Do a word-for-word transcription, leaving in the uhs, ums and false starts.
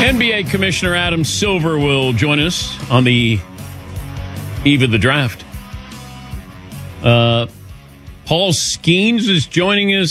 N B A Commissioner Adam Silver will join us on the eve of the draft. Uh, Paul Skeens is joining us